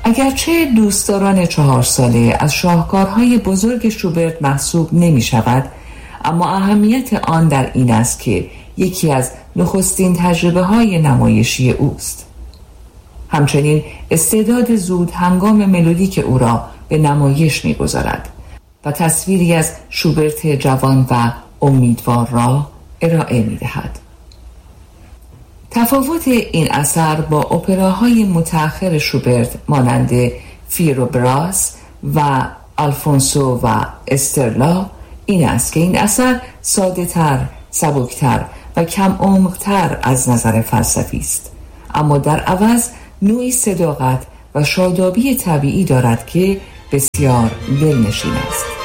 اگرچه دوستداران 4 ساله از شاهکارهای بزرگ شوبرت محسوب نمی شود، اما اهمیت آن در این است که یکی از نخستین تجربه های نمایشی اوست. همچنین استعداد زود هنگام ملودیک او را به نمایش می گذارد و تصویری از شوبرت جوان و امیدوار را ارائه می دهد. تفاوت این اثر با اپراهای متأخر شوبرت مانند فیگارو براس و آلفونسو و استرلا این است که این اثر ساده تر، سبکتر و کم عمق‌تر از نظر فلسفی است، اما در عوض نوعی صداقت و شادابی طبیعی دارد که بسیار دلنشین است.